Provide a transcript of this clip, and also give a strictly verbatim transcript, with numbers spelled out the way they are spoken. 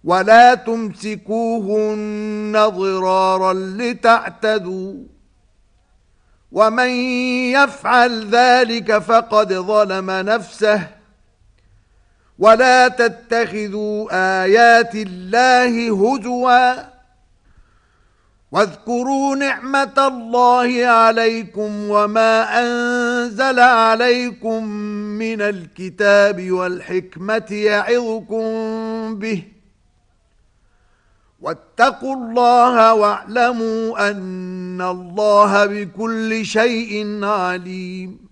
ولا تمسكوهن ضرارا لتعتدوا ومن يفعل ذلك فقد ظلم نفسه ولا تتخذوا آيات الله هزوا واذكروا نعمة الله عليكم وما أنزل عليكم من الكتاب والحكمة يعظكم به واتقوا الله واعلموا أن الله بكل شيء عليم.